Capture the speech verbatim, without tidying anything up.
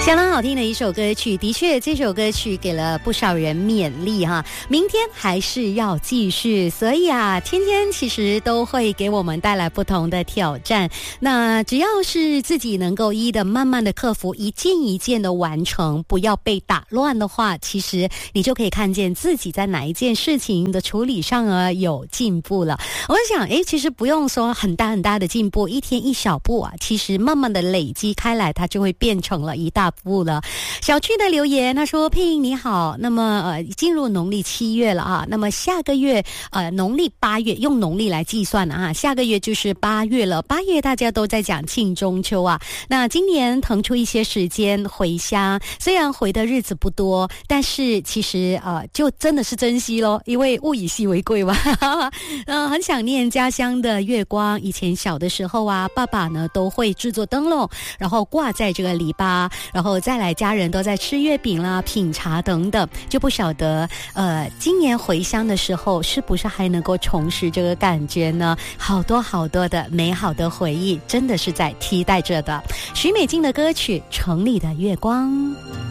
相当好听的一首歌曲，的确这首歌曲给了不少人勉励哈，明天还是要继续，所以啊，天天其实都会给我们带来不同的挑战，那只要是自己能够一的慢慢的克服，一件一件的完成，不要被打乱的话，其实你就可以看见自己在哪一件事情的处理上啊有进步了。我想诶，其实不用说很大很大的进步，一天一小步啊，其实慢慢的累积开来，它就会变成了一大步了。小区的留言他说，佩莹你好，那么呃进入农历七月了啊，那么下个月呃农历八月，用农历来计算啊，下个月就是八月了，八月大家都在讲庆中秋啊，那今年腾出一些时间回乡，虽然回的日子不多，但是其实呃就真的是珍惜咯，因为物以稀为贵嘛呃很想念家乡的月光，以前小的时候啊，爸爸呢都会制作灯笼，然后挂在这个篱笆，然后再来家人都在吃月饼啦、品茶等等，就不晓得呃今年回乡的时候是不是还能够重拾这个感觉呢？好多好多的美好的回忆真的是在期待着的。许美静的歌曲《城里的月光》。